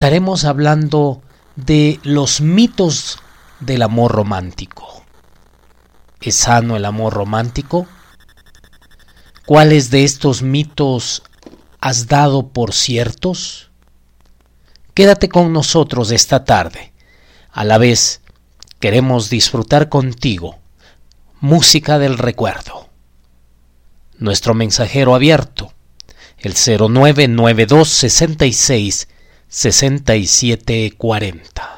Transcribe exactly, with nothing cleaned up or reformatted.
estaremos hablando de los mitos del amor romántico. ¿Es sano el amor romántico? ¿Cuáles de estos mitos has dado por ciertos? Quédate con nosotros esta tarde. A la vez, queremos disfrutar contigo música del recuerdo. Nuestro mensajero abierto, el cero nueve nueve dos sesenta y seis sesenta y siete cuarenta.